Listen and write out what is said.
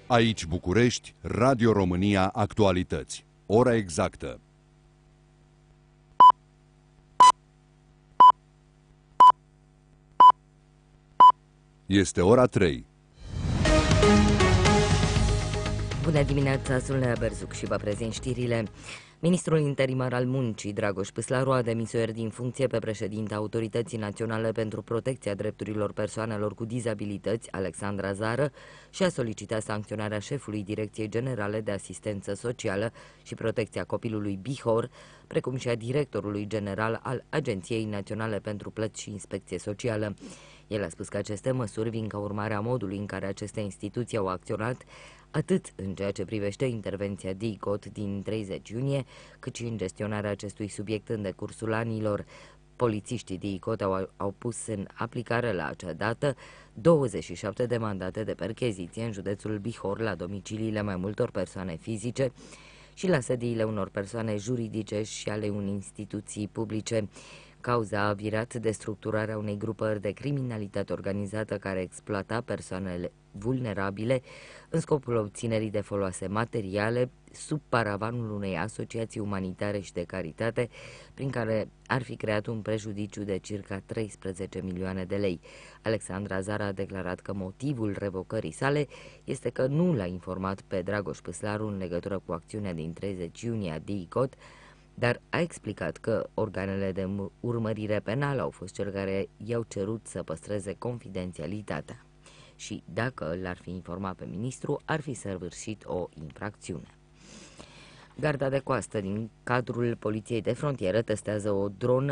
Aici București, Radio România Actualități. Ora exactă. Este ora 3. Bună dimineața, sunt Lea Berzuc și vă prezint știrile. Ministrul interimar al Muncii, Dragoș Păslaru, a demis ieri din funcție pe președinta Autorității Naționale pentru Protecția Drepturilor Persoanelor cu Dizabilități, Alexandra Zară, și a solicitat sancționarea șefului Direcției Generale de Asistență Socială și Protecția Copilului Bihor, precum și a directorului general al Agenției Naționale pentru Plăți și Inspecție Socială. El a spus că aceste măsuri vin ca urmare a modului în care aceste instituții au acționat, atât în ceea ce privește intervenția DICOT din 30 iunie, cât și în gestionarea acestui subiect în decursul anilor. Polițiștii DICOT au pus în aplicare la acea dată 27 de mandate de percheziție în județul Bihor la domiciliile mai multor persoane fizice și la sediile unor persoane juridice și ale unei instituții publice. Cauza a virat destructurarea unei grupări de criminalitate organizată care exploata persoanele vulnerabile în scopul obținerii de foloase materiale sub paravanul unei asociații umanitare și de caritate, prin care ar fi creat un prejudiciu de circa 13 milioane de lei. Alexandra Zara a declarat că motivul revocării sale este că nu l-a informat pe Dragoș Păslaru în legătură cu acțiunea din 30 iunie a DICOT, dar a explicat că organele de urmărire penală au fost cel care i-au cerut să păstreze confidențialitatea și, dacă l-ar fi informat pe ministru, ar fi săvârșit o infracțiune. Garda de coastă din cadrul Poliției de Frontieră testează o dronă